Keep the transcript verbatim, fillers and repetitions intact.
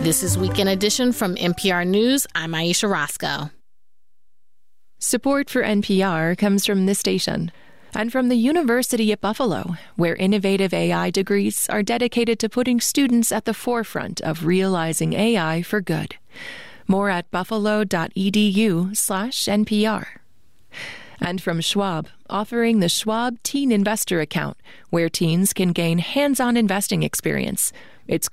This is Weekend Edition from N P R News. I'm Aisha Roscoe. Support for N P R comes from this station and from the University at Buffalo, where innovative A I degrees are dedicated to putting students at the forefront of realizing A I for good. More at buffalo.edu slash NPR. And from Schwab, offering the Schwab Teen Investor Account, where teens can gain hands-on investing experience. It's